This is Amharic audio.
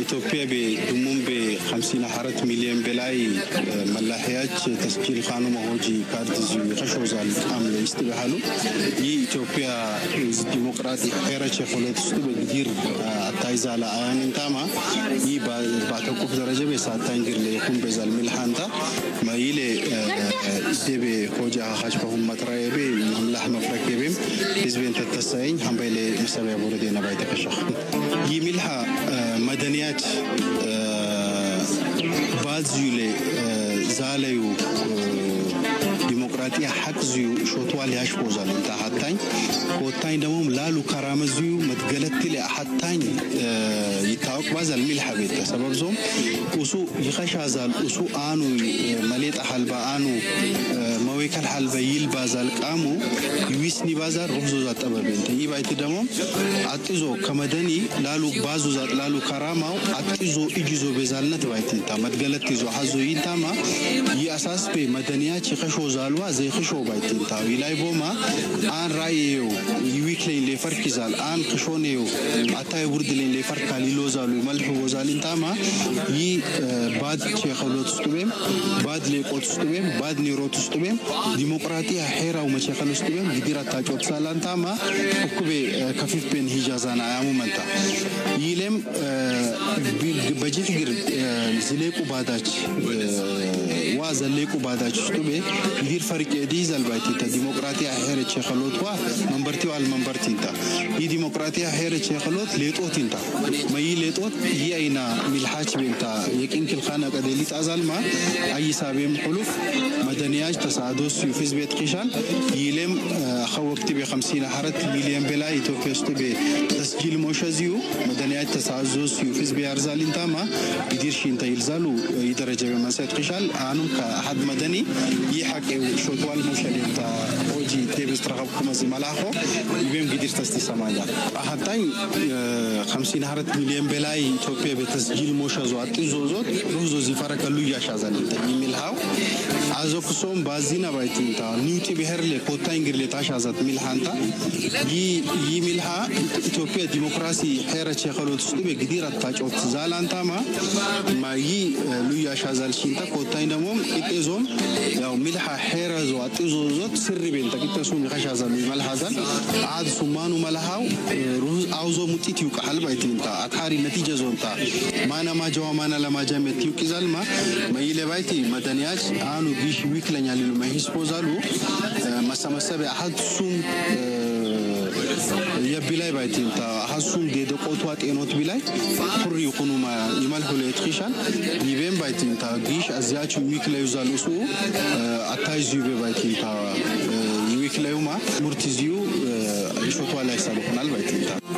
ኢትዮጵያ በዱሙም በ50 ሚሊዮን በላይ መላህያች ተስጂል ኻኑ መሆጂ ካርድ ዚዩ ተሾዛል አምለ ይስተባሃሉ የኢትዮጵያ ዲሞክራሲ ሄረቸ ሆለት ውስጥ በግዲር አታይዛላ አያንንታማ ባተቁፍ ደረጃ በሳታን ግር ለይኩም በዛል ሚልሃንታ ማይሌ ደበ ሆጃ ሀጅፈሁም መጥራየበ አምላህ መፍረከበም ህዝብን ተተሳይኝ ሐምበለ መሰበያ ወረደና ባይተከሸخ ይሚልሃ መደኒያት ባዝዩለ ዛለዩ ዲሞክራቲያ ሐቅዙ ሾቷል ያሽፖዛል እንታ ሐታኝ ኮታኝ ደሞም ላሉ ከራመዙ መትገለትል ሐታኝ ይታወቅ ባዛል ሚል ሐቤት ሰበብዞም usu ይኸሻዛል usu አኑ መሌጣ ሐልባ አኑ መወከል ሐልባ ይልባዛል ቃሙ ይዊስኒ ባዛር ሩብዞ ዛጠበበንተ ይባይት ደሞም አጥዞ ከመደኒ ላሉ ባዙ ዛጥ ላሉ ከራማው አጥዞ እጅዞ በዛልነት ባይትንታ መትገለት ይዞ ሐዞ ይንታማ ይአሳስበ መደኒያች ይኸሾዛልዋ ዘይኸሾ ባይትንታ ይላይ ቦማ አን ራይዮ ይዊክሌን ለፈርኪዛል አን ክሾኔዮ አታይ ውርድሌን ለፈርካል ይሎዛሉ መልሁ ወዛልንታማ ይ ባድ ቸኸሎት ውስጥበም ባድ ለቆት ውስጥበም ባድ ኒሮት ውስጥበም ዲሞክራቲያ ሄራው መቸኸል ውስጥበም ግዲራ ታጮት ሳላንታማ ኩኩቤ ከፊፍ በን ሂጃዛና አያሙ መንታ ይለም በጂት ግር ዝሌቁ ባዳች ዋዘሌቁ ባዳች ውስጥበ ግዲር ፈርቅ ዲዛል ባይቲታ ዲሞክራቲያ ሄረ ቸኸሎትዋ መንበርቲው አል መንበርቲንታ ይ ዲሞክራቲያ ሄረ ቸኸሎት ሌጦቲንታ ማይ ሌጦት ይአይና ሚልሃች ቤንታ የቂንክል ኻና ቀደሊት አዛልማ አይሳበም ሁሉፍ መደኒያጅ ተሳዶስ ዩፊዝ ቤት ቂሻን ይለም ኸወክቲ በ50 ሚሊዮን በላይ ኢትዮጵያ ውስጥ በተስጂል ሞሸዚዩ መደኒያጅ ተሳዞስ ዩፊዝ ቢያርዛልንታማ ይዲርሽንታ ይልዛሉ ይደረጀ በመሰጥ ቂሻል አኑም ከሐድ መደኒ ይሐቀው ሾቷል ሞሸሊንታ ኦጂ ተብስትራኸብ ከመዝ መላኹ ይበም ግዲር ተስተሰማኛ አሐታኝ 54 ሚሊዮን በላይ ኢትዮጵያ በተስጂል ሞሸዞ አጥዞዞት ሩዞ ዚፈረከሉ ያሻዛል ይሚልሃው አዞክሶም ባዚና ባይቲንታ ኒውቲ በህርለ ኮታኝ ግርለ ታሻዛት ሚልሃንታ ይሚልሃ ኢትዮጵያ ዲሞክራሲ ሄረቸ ኸሎት ውስጥ በግዲር አታጮት ዛላንታማ ማይ ሉያ ሻዛል ሽንታ ኮታኝ ደሞም ኢጤዞም ያው ሚልሃ ሄረዞ አጥዞዞት ስሪ ቤንታ ቂጠሱም ይኸሻዛል መልሃዛል አድ ሱማኑ መልሃው ሩዝ አውዞ ሙጢት ይውቃል ባይቲንታ አካሪ ነቲጀ ዞንታ ማና ማጃዋ ማና ለማጃ መቲው ቂዛልማ ማይለ ባይቲ መደኒያች አኑ ጊሽ ዊክለኛል ሉ ማሂስፖዛሉ መሰመሰበ አሐሱም የቢላይ ባይቲንታ አሐሱም ደደቆቷ ጤኖት ቢላይ ፍሪ ይኹኑማ ይመልሁ ለትኺሻን ይበም ባይቲንታ ጊሽ አዚያቹ ዊክለዩ ዛሉሱ አታይዙ ባይቲንታ ይዊክለዩማ ሙርቲዚዩ ይሾቷ ላይ ሰልኩናል ባይቲንታ